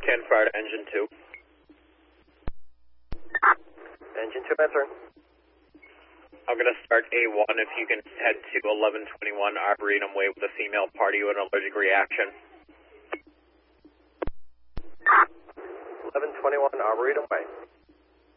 10 fire to engine 2. Engine 2, answering. I'm going to start A1 if you can head to 1121 Arboretum Way with a female party with an allergic reaction. 1121 Arboretum Way.